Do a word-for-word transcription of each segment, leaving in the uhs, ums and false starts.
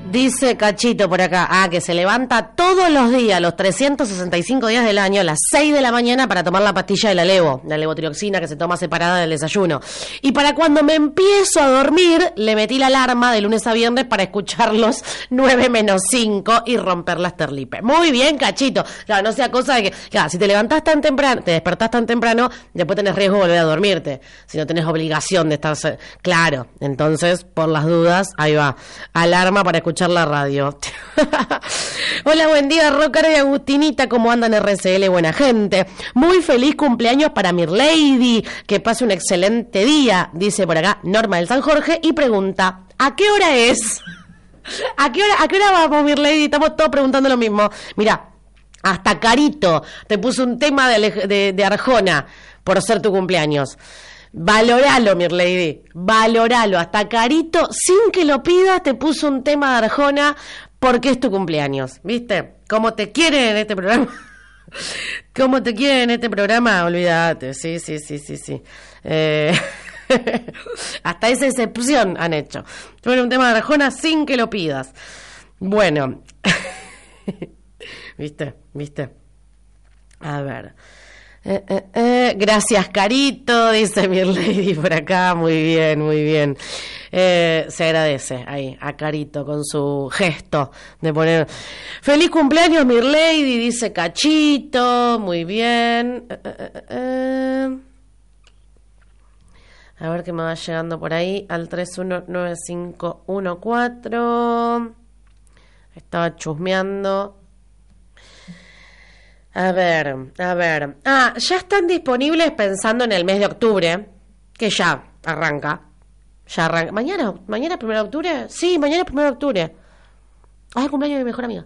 Dice Cachito por acá, ah, que se levanta todos los días, los trescientos sesenta y cinco días del año, a las seis de la mañana para tomar la pastilla de la levo, la levotiroxina que se toma separada del desayuno. Y para cuando me empiezo a dormir, le metí la alarma de lunes a viernes para escucharlos nueve menos cinco y romper las terlipes. Muy bien, Cachito. Claro, no sea cosa de que, claro, si te levantás tan temprano, te despertás tan temprano, después tenés riesgo de volver a dormirte. Si no tenés obligación de estar, claro. Entonces, por las dudas, ahí va. Alarma para escuchar la radio. Hola, buen día, Rocker y Agustinita, ¿cómo andan? R C L, buena gente. Muy feliz cumpleaños para Mirlady, que pase un excelente día, dice por acá Norma del San Jorge, y pregunta, ¿a qué hora es? ¿A qué hora, a qué hora vamos, Mirlady? Estamos todos preguntando lo mismo. Mira, hasta Carito te puso un tema de, de, de Arjona por ser tu cumpleaños. Valoralo, Mirlady, valoralo. Hasta Carito, sin que lo pidas, te puso un tema de Arjona porque es tu cumpleaños. ¿Viste? Como te quieren en este programa. Como te quieren en este programa, olvídate. Sí, sí, sí, sí, sí. Eh... Hasta esa excepción han hecho. Bueno, un tema de Arjona sin que lo pidas. Bueno. ¿Viste? ¿Viste? A ver. Eh, eh, eh, gracias, Carito, dice Mirlady por acá. Muy bien, muy bien. Eh, se agradece ahí a Carito con su gesto de poner feliz cumpleaños, Mirlady, dice Cachito. Muy bien. Eh, eh, eh, eh. A ver qué me va llegando por ahí al tres uno nueve cinco uno cuatro. Estaba chusmeando. A ver, a ver. Ah, ya están disponibles pensando en el mes de octubre, que ya arranca. Ya arranca. ¿Mañana? ¿Mañana es primero de octubre? Sí, mañana es primero de octubre. Ah, es el cumpleaños de mi mejor amiga.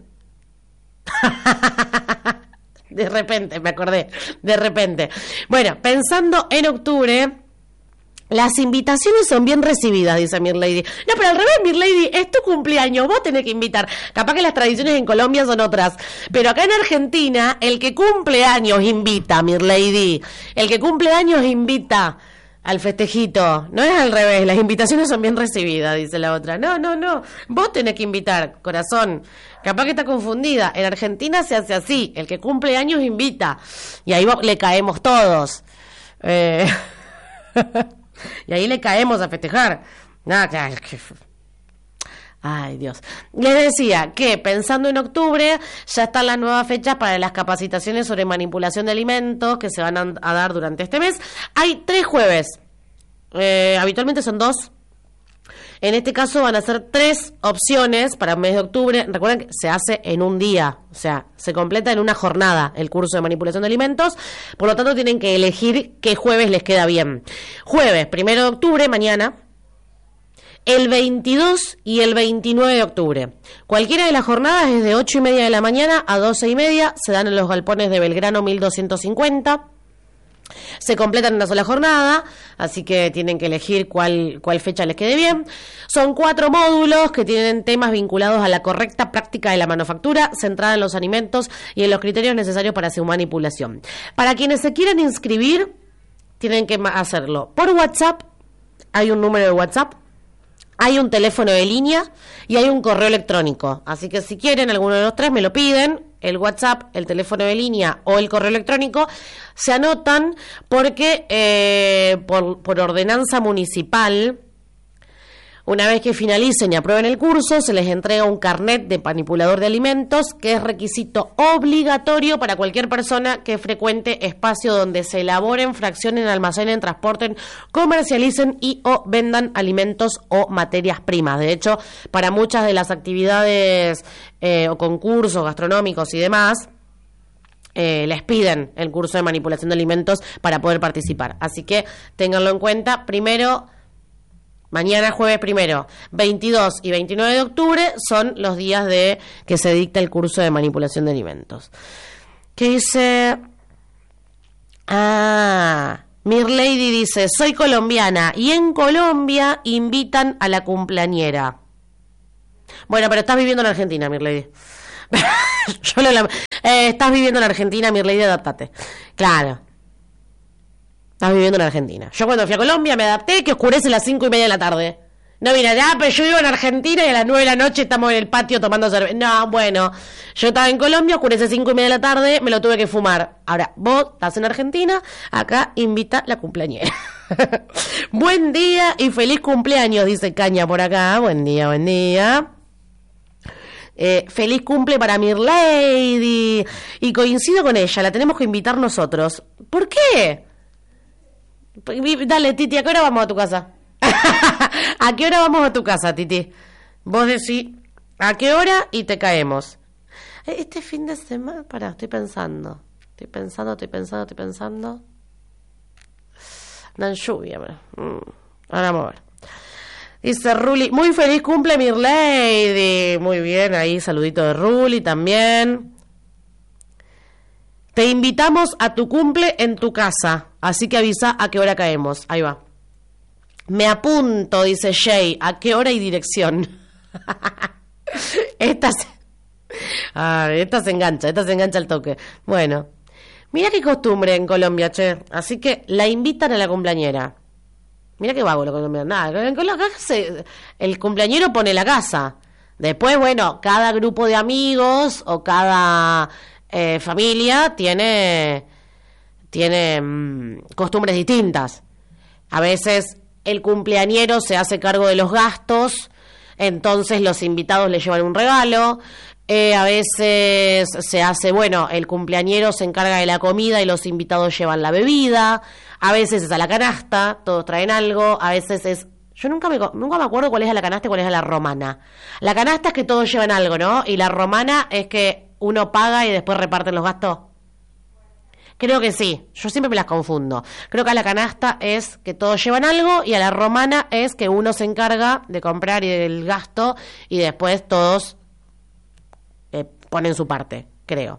De repente, me acordé. De repente. Bueno, pensando en octubre, las invitaciones son bien recibidas, dice Mirlady. No, pero al revés, Mirlady, es tu cumpleaños, vos tenés que invitar. Capaz que las tradiciones en Colombia son otras, pero acá en Argentina, el que cumple años invita, Mirlady. El que cumple años invita al festejito. No es al revés, las invitaciones son bien recibidas, dice la otra. No, no, no, vos tenés que invitar, corazón. Capaz que está confundida. En Argentina se hace así, el que cumple años invita. Y ahí le caemos todos. Eh... Y ahí le caemos a festejar. Nada, claro. Ay, Dios. Les decía que pensando en octubre ya están las nuevas fechas para las capacitaciones sobre manipulación de alimentos que se van a, a dar durante este mes. Hay tres jueves. Eh, habitualmente son dos. En este caso van a ser tres opciones para el mes de octubre. Recuerden que se hace en un día, o sea, se completa en una jornada el curso de manipulación de alimentos. Por lo tanto, tienen que elegir qué jueves les queda bien. Jueves, primero de octubre, mañana. El veintidós y el veintinueve de octubre. Cualquiera de las jornadas es de ocho y media de la mañana a doce y media. Se dan en los galpones de Belgrano mil doscientos cincuenta. Se completan en una sola jornada, así que tienen que elegir cuál, cuál fecha les quede bien. Son cuatro módulos que tienen temas vinculados a la correcta práctica de la manufactura, centrada en los alimentos y en los criterios necesarios para su manipulación. Para quienes se quieran inscribir, tienen que hacerlo por WhatsApp. Hay un número de WhatsApp, hay un teléfono de línea y hay un correo electrónico. Así que si quieren, alguno de los tres me lo piden. El WhatsApp, el teléfono de línea o el correo electrónico, se anotan porque eh, por, por ordenanza municipal, una vez que finalicen y aprueben el curso, se les entrega un carnet de manipulador de alimentos, que es requisito obligatorio para cualquier persona que frecuente espacio donde se elaboren, fraccionen, almacenen, transporten, comercialicen y o vendan alimentos o materias primas. De hecho, para muchas de las actividades eh, o concursos gastronómicos y demás, Eh, les piden el curso de manipulación de alimentos para poder participar. Así que ténganlo en cuenta. Primero, mañana jueves primero, veintidós y veintinueve de octubre son los días de que se dicta el curso de manipulación de alimentos. ¿Qué dice? Ah, Mirlady dice, soy colombiana y en Colombia invitan a la cumpleañera. Bueno, pero estás viviendo en Argentina, Mirlady. Yo lo, eh, estás viviendo en Argentina, Mirlady, adaptate. Claro. Estás viviendo en Argentina. Yo cuando fui a Colombia me adapté, que oscurece a las cinco y media de la tarde. No, mira, ya, pero yo vivo en Argentina y a las nueve de la noche estamos en el patio tomando cerveza. No, bueno, yo estaba en Colombia, oscurece cinco y media de la tarde, me lo tuve que fumar. Ahora, vos estás en Argentina, acá invita la cumpleañera. Buen día y feliz cumpleaños, dice Caña por acá. Buen día, buen día. Eh, feliz cumple para Mirlady. Y coincido con ella, la tenemos que invitar nosotros. ¿Por qué? Dale, Titi, ¿a qué hora vamos a tu casa? ¿A qué hora vamos a tu casa, Titi? Vos decís, ¿a qué hora? Y te caemos. Este fin de semana, pará, estoy pensando. Estoy pensando, estoy pensando, estoy pensando. Dan lluvia, pero... Mm. Ahora vamos a ver. Dice Ruli, muy feliz cumple, Mirlady. Muy bien, ahí saludito de Ruli también. Te invitamos a tu cumple en tu casa, así que avisa a qué hora caemos. Ahí va. Me apunto, dice Jay, a qué hora y dirección. Esta se... Ah, esta se engancha, esta se engancha al toque. Bueno, mira qué costumbre en Colombia, che. Así que la invitan a la cumpleañera. Mira qué vago lo colombiano. Nada, en Colombia se... el cumpleañero pone la casa. Después, bueno, cada grupo de amigos o cada eh, familia tiene, tiene mmm, costumbres distintas. A veces el cumpleañero se hace cargo de los gastos, entonces los invitados le llevan un regalo. Eh, a veces se hace, bueno, el cumpleañero se encarga de la comida y los invitados llevan la bebida. A veces es a la canasta, todos traen algo. A veces es... Yo nunca me, nunca me acuerdo cuál es la canasta y cuál es la romana. La canasta es que todos llevan algo, ¿no? Y la romana es que uno paga y después reparten los gastos. Creo que sí, yo siempre me las confundo. Creo que a la canasta es que todos llevan algo y a la romana es que uno se encarga de comprar y del gasto y después todos eh, ponen su parte, creo.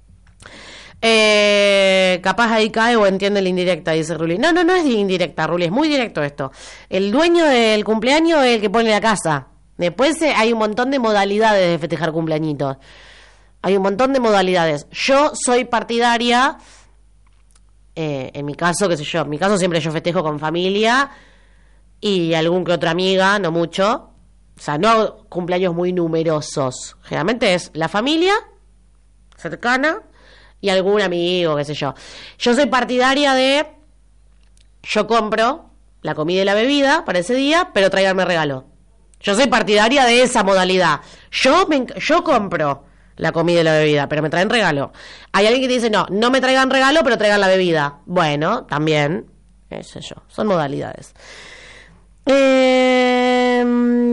Eh, capaz ahí cae o entiende la indirecta, dice Ruli. No, no, no es indirecta, Ruli, es muy directo esto. El dueño del cumpleaños es el que pone la casa. Después eh, hay un montón de modalidades de festejar cumpleañitos. Hay un montón de modalidades. Yo soy partidaria... Eh, en mi caso, qué sé yo, en mi caso siempre yo festejo con familia y algún que otra amiga, no mucho. O sea, no hago cumpleaños muy numerosos. Generalmente es la familia cercana y algún amigo, qué sé yo. Yo soy partidaria de... Yo compro la comida y la bebida para ese día, pero tráiganme regalo. Yo soy partidaria de esa modalidad. Yo, me, yo compro... la comida y la bebida, pero me traen regalo. Hay alguien que te dice, no, no me traigan regalo, pero traigan la bebida. Bueno, también, qué sé yo, son modalidades. Eh...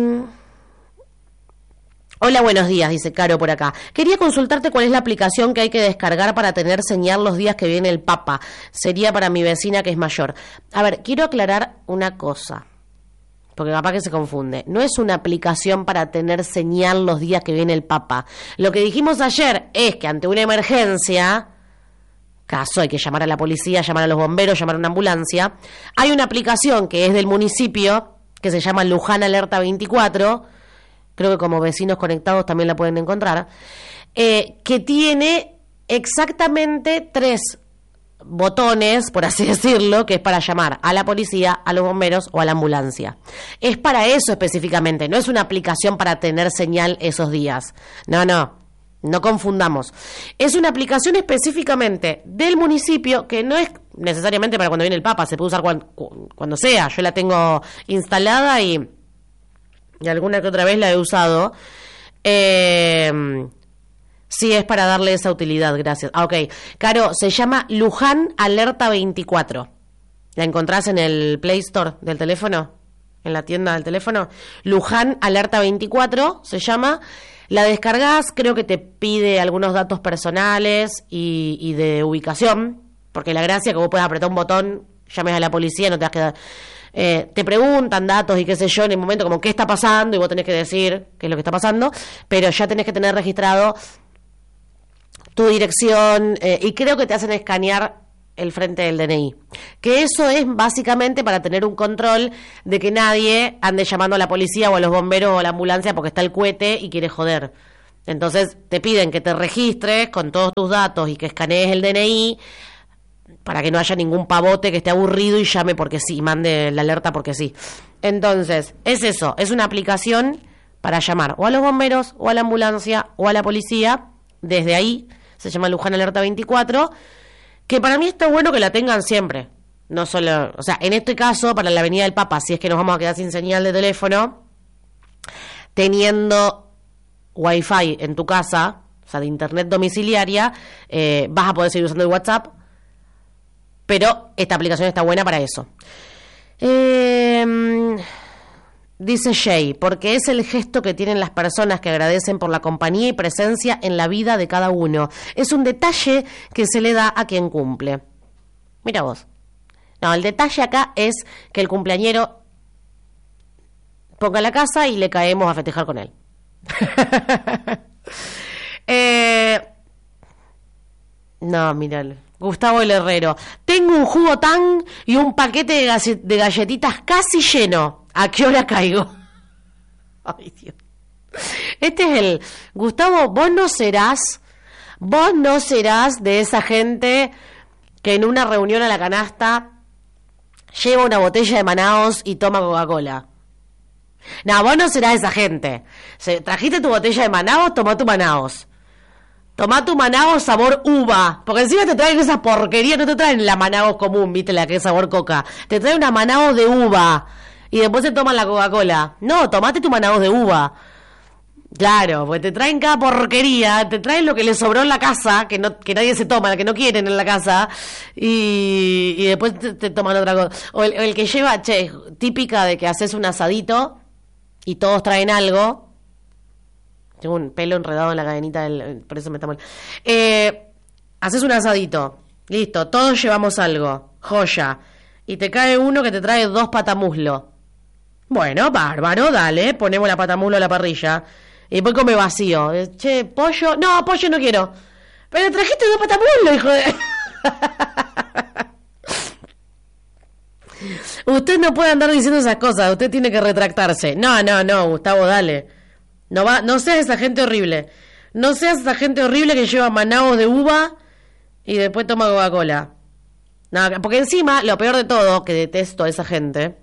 Hola, buenos días, dice Caro por acá. Quería consultarte cuál es la aplicación que hay que descargar para tener señal los días que viene el Papa. Sería para mi vecina que es mayor. A ver, quiero aclarar una cosa, porque capaz que se confunde. No es una aplicación para tener señal los días que viene el Papa. Lo que dijimos ayer es que ante una emergencia, caso hay que llamar a la policía, llamar a los bomberos, llamar a una ambulancia, hay una aplicación que es del municipio, que se llama Luján Alerta veinticuatro, creo que como vecinos conectados también la pueden encontrar, eh, que tiene exactamente tres botones, por así decirlo, que es para llamar a la policía, a los bomberos o a la ambulancia. Es para eso específicamente, no es una aplicación para tener señal esos días. No, no, no confundamos. Es una aplicación específicamente del municipio que no es necesariamente para cuando viene el Papa, se puede usar cuando, cuando sea. Yo la tengo instalada y, y alguna que otra vez la he usado. Eh... Sí, es para darle esa utilidad, gracias. Ah, ok. Caro, se llama Luján Alerta veinticuatro. ¿La encontrás en el Play Store del teléfono? ¿En la tienda del teléfono? Luján Alerta veinticuatro se llama. La descargas, creo que te pide algunos datos personales y, y de ubicación, porque la gracia es que vos puedes apretar un botón, llames a la policía, no te vas a quedar... Eh, te preguntan datos y qué sé yo en el momento como qué está pasando y vos tenés que decir qué es lo que está pasando, pero ya tenés que tener registrado tu dirección, eh, y creo que te hacen escanear el frente del D N I. Que eso es básicamente para tener un control de que nadie ande llamando a la policía o a los bomberos o a la ambulancia porque está el cohete y quiere joder. Entonces te piden que te registres con todos tus datos y que escanees el D N I para que no haya ningún pavote que esté aburrido y llame porque sí, y mande la alerta porque sí. Entonces, es eso, es una aplicación para llamar o a los bomberos, o a la ambulancia, o a la policía. Desde ahí, se llama Luján Alerta veinticuatro, que para mí está bueno que la tengan siempre. No solo, o sea, en este caso, para la Avenida del Papa, si es que nos vamos a quedar sin señal de teléfono, teniendo Wi-Fi en tu casa, o sea, de internet domiciliaria, eh, vas a poder seguir usando el WhatsApp, pero esta aplicación está buena para eso. Eh, dice Jay, porque es el gesto que tienen las personas que agradecen por la compañía y presencia en la vida de cada uno. Es un detalle que se le da a quien cumple. Mira vos. No, el detalle acá es que el cumpleañero ponga la casa y le caemos a festejar con él. eh, no, mirale. Gustavo el Herrero. Tengo un jugo tan y un paquete de, galle- de galletitas casi lleno. ¿A qué hora caigo? Ay, Dios. Este es el... Gustavo, vos no serás... Vos no serás de esa gente que en una reunión a la canasta lleva una botella de Manaos y toma Coca-Cola. No, vos no serás esa gente. Se, trajiste tu botella de Manaos, tomá tu Manaos. Tomá tu Manaos sabor uva. Porque encima te traen esa porquería, no te traen la Manaos común, viste, la que es sabor coca. Te traen una Manaos de uva. Y después se toman la Coca-Cola. No, tomate tu Manaos de uva. Claro, porque te traen cada porquería, te traen lo que les sobró en la casa, que no que nadie se toma, que no quieren en la casa, y, y después te, te toman otra cosa. O el, el que lleva, che, típica de que haces un asadito y todos traen algo. Tengo un pelo enredado en la cadenita, del, por eso me está mal. Eh, haces un asadito, listo, todos llevamos algo, joya, y te cae uno que te trae dos patamuslo. Bueno, bárbaro, dale, ponemos la patamuslo a la parrilla. Y después come vacío. Che, pollo. No, pollo no quiero. Pero trajiste dos patamuslos, hijo de... Usted no puede andar diciendo esas cosas. Usted tiene que retractarse. No, no, no, Gustavo, dale. No va, no seas esa gente horrible. No seas esa gente horrible que lleva Manaos de uva y después toma Coca-Cola. No, porque encima, lo peor de todo, que detesto a esa gente,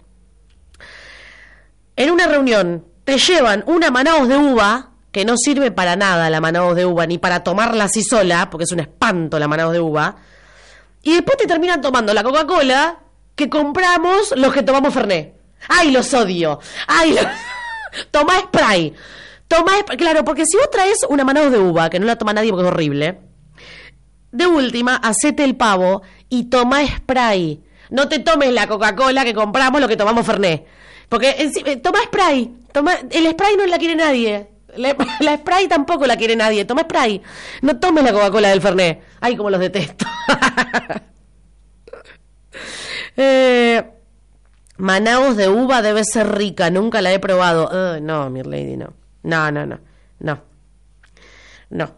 en una reunión te llevan una Manaos de uva, que no sirve para nada la Manaos de uva, ni para tomarla así sola, porque es un espanto la Manaos de uva, y después te terminan tomando la Coca-Cola que compramos los que tomamos Fernet. ¡Ay, los odio! ¡Ay, los... Tomá Spray. Tomá Spray. Claro, porque si vos traes una Manaos de uva, que no la toma nadie porque es horrible, de última, hacete el pavo y tomá Spray. No te tomes la Coca-Cola que compramos los que tomamos Fernet. Porque encima, toma Spray. Toma, el Spray no la quiere nadie. La, la Spray tampoco la quiere nadie. Toma Spray. No tomes la Coca-Cola del Fernet. Ay, como los detesto. eh, Manaos de uva debe ser rica. Nunca la he probado. Uh, no, mi lady, no. No, no, no. No. No.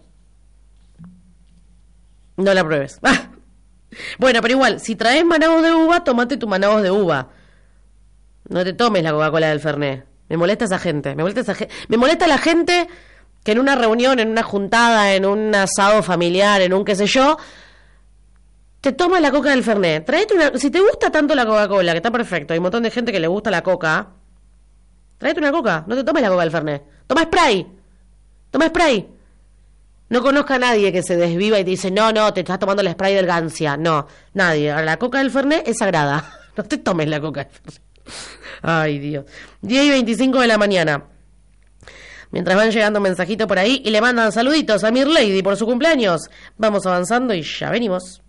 No la pruebes. Bueno, pero igual, si traes Manaos de uva, tomate tu Manaos de uva. No te tomes la Coca-Cola del Fernet. Me molesta esa gente. Me molesta esa gente. Me molesta la gente que en una reunión, en una juntada, en un asado familiar, en un qué sé yo, te toma la Coca del Fernet. Traete una... Si te gusta tanto la Coca-Cola, que está perfecto, hay un montón de gente que le gusta la Coca, traete una Coca. No te tomes la Coca del Fernet. Toma Spray. Toma Spray. No conozco a nadie que se desviva y te dice, no, no, te estás tomando el Spray del Gancia. No, nadie. La Coca del Fernet es sagrada. No te tomes la Coca del Fernet. Ay, Dios. diez y veinticinco de la mañana. Mientras van llegando mensajitos por ahí y le mandan saluditos a Mir Lady por su cumpleaños. Vamos avanzando y ya venimos.